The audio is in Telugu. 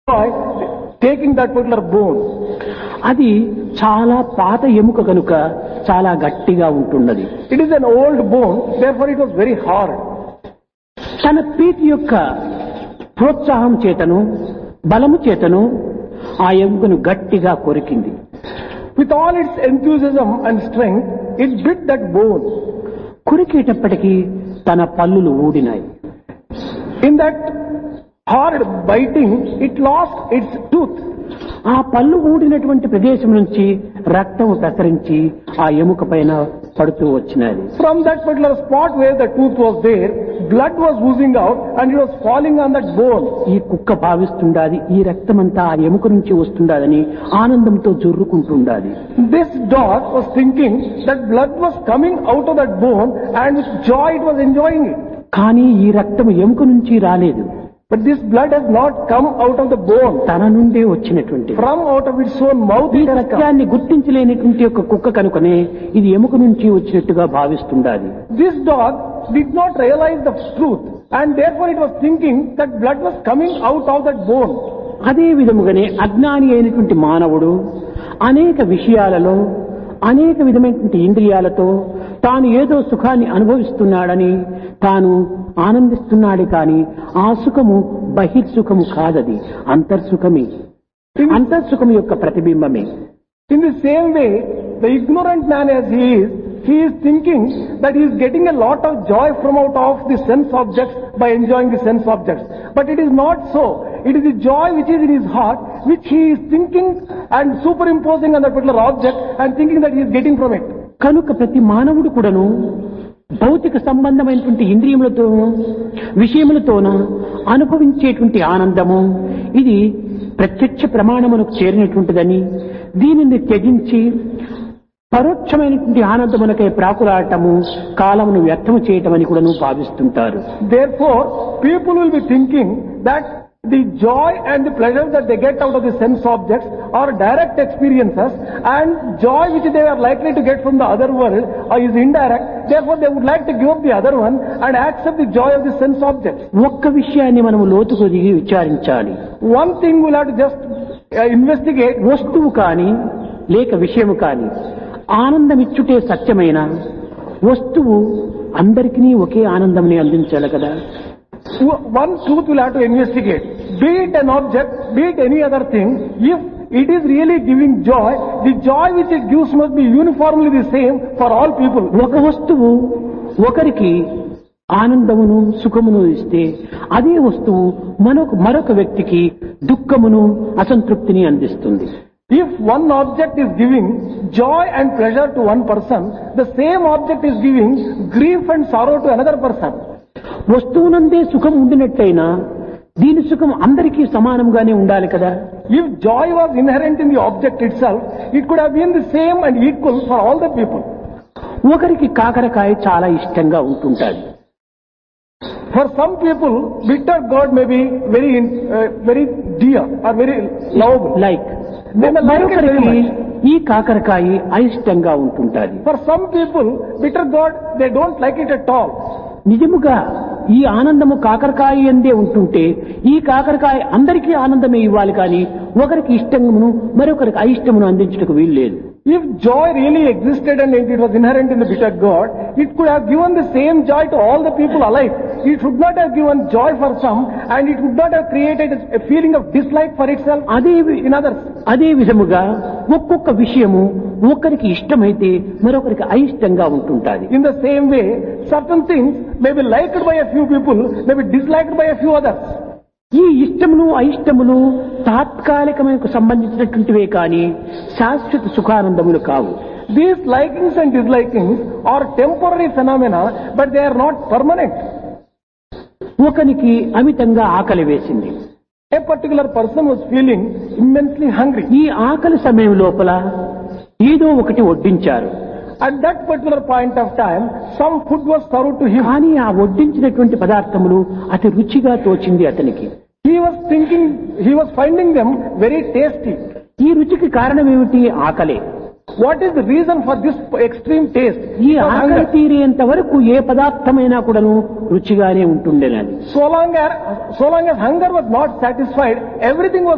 joy taking that particular bone. అది చాలా పాత ఎముక కనుక చాలా గట్టిగా ఉంటున్నది. It is an old bone, therefore it was very hard. తన ప్రీతి యొక్క ప్రోత్సాహం చేతను బలము చేతను ఆ ఎముకను గట్టిగా కొరికింది. With all its enthusiasm and strength, it bit that bone. కొరికేటప్పటికీ తన పళ్ళులు ఊడినాయి. In that hard biting, it lost its tooth. ఆ పళ్ళు ఊడినటువంటి ప్రదేశం నుంచి రక్తం ప్రసరించి ఆ ఎముక పైన పడుతూ వచ్చినది. From that particular spot where the tooth was there, blood was oozing out and it was falling on that bone. ఈ కుక్క భావిస్తుండాది ఈ రక్తమంతా ఆ ఎముక నుంచి వస్తుండాదని ఆనందంతో జుర్రుకుంటుండాది. This dog was thinking that blood was coming out of that bone and with joy it was enjoying it. కానీ ఈ రక్తం ఎముక నుంచి రాలేదు. But this blood has not come out of the bone. తన నుండే వచ్చినటువంటి From out of its own mouth ఈ it has come. సత్యాన్ని గుర్తించలేనటువంటి ఒక కుక్క కనుకనే ఇది ఎముక నుంచి వచ్చినట్టుగా భావిస్తుండాలి. This dog did not realize the truth and therefore it was thinking that blood was coming out of that bone. అదే విధముగానే అజ్ఞాని అయినటువంటి మానవుడు అనేక విషయాలలో అనేక విధమైనటువంటి ఇంద్రియాలతో తాను ఏదో సుఖాన్ని అనుభవిస్తున్నాడని తాను ఆనందిస్తున్నాడు కానీ ఆ సుఖము బహిర్సుఖము కాదది, అంతర్సుఖమే. అంతర్సుఖం యొక్క ప్రతిబింబమే. In the same way, the ignorant man as he is thinking that he is getting a lot of joy from out of the sense objects by enjoying the sense objects. But it is not so. It is the joy which is in his heart, which he is thinking and superimposing on that particular object and thinking that he is getting from it. కనుక ప్రతి మానవుడు కూడాను భౌతిక సంబంధమైనటువంటి ఇంద్రియములతోనూ విషయములతోనూ అనుభవించేటువంటి ఆనందము ఇది ప్రత్యక్ష ప్రమాణమునకు చేరినటువంటిదని దీనిని త్యజించి పరోక్షమైనటువంటి ఆనందమునకై ప్రాకులాడటము కాలమును వ్యర్థము చేయటమని కూడాను భావిస్తుంటారు. Therefore, people will be thinking that the joy and the pleasure that they get out of the sense objects are direct experiences and joy which they are likely to get from the other world is indirect. Therefore, they would like to give up the other one and accept the joy of the sense objects. ఒక్క విషయాన్ని మనము లోతుకు దిగి విచారించాలి. One thing we'll have to just investigate. వస్తువు కానీ లేక విషయము కానీ ఆనందమిచ్చుటే సత్యమైన వస్తువు అందరికీ ఒకే ఆనందంని అందించాలి కదా. One truth we'll have to investigate. Be it an object, be it any other thing, if it is really giving joy, the joy which it gives must be uniformly the same for all people. ఒక వస్తువు ఒకరికి ఆనందమును సుఖమును ఇస్తే అదే వస్తువు మరొక వ్యక్తికి దుఃఖమును అసంతృప్తిని అందిస్తుంది. If one object is giving joy and pleasure to one person, the same object is giving grief and sorrow to another person. వస్తువునందే సుఖం ఉండినట్లయినా దీని సుఖం అందరికీ సమానంగానే ఉండాలి కదా. If joy was inherent in the object itself, it could have been the same and equal for all the people. ఒకరికి కాకరకాయ చాలా ఇష్టంగా ఉంటుంటాది. For some people, bitter gourd may be very dear or very lovable. Like They may like it very మరొకరికి much. ఈ కాకరకాయ అయిష్టంగా ఉంటుంటాది. For some people, bitter gourd, they don't like it at all. నిజముగా ఈ ఆనందము కాకరకాయ ఎందే ఉంటుంటే ఈ కాకరకాయ అందరికీ ఆనందమే ఇవ్వాలి కానీ ఒకరికి ఇష్టమును మరొకరికి అయిష్టమును అందించుటకు వీలు లేదు. If joy really existed and it was inherent in the bitter gourd, it could have given the same joy to all the people alike. It should not have given joy for some and it would not have created a feeling of dislike for itself in others. అదే విధముగా ఒక్కొక్క విషయము ఒకరికి ఇష్టమైతే మరొకరికి అయిష్టంగా ఉంటుంటాది. In the same way, certain things may be liked by a few people, may be disliked by a few others. ఈ ఇష్టములు అయిష్టములు తాత్కాలికమైన సంబంధించినటువంటివే కానీ శాశ్వత సుఖానందములు కావు. These likings and dislikings are temporary phenomena, but they are not permanent. ఒకనికి అమితంగా ఆకలి వేసింది. A particular person was feeling immensely hungry. ఈ ఆకలి సమయం లోపల ఏదో ఒకటి వడ్డించారు. At that particular point of time, some food was served to him. కానీ ఆ వడ్డించినటువంటి పదార్థములు అతి రుచిగా తోచింది అతనికి. He was finding them very tasty. ఈ రుచికి కారణం ఏమిటి? ఆకలే. What is the reason for this extreme taste? ఈ ఆకలి తీరేంత వరకు ఏ పదార్థమైనా కూడాను రుచిగానే ఉంటుండేనని. So long as hunger was not satisfied, everything was